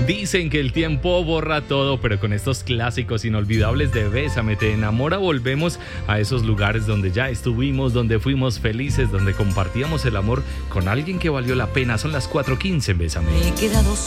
Dicen que el tiempo borra todo, pero con estos clásicos inolvidables de Bésame te enamora, volvemos a esos lugares donde ya estuvimos, donde fuimos felices, donde compartíamos el amor con alguien que valió la pena. Son las 4:15 en Bésame. Me he quedado